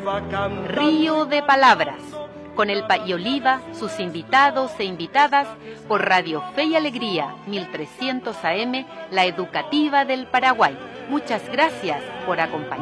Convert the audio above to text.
Río de Palabras, con el Pay Oliva, sus invitados e invitadas, por Radio Fe y Alegría, 1300 AM, la educativa del Paraguay. Muchas gracias por acompañarnos.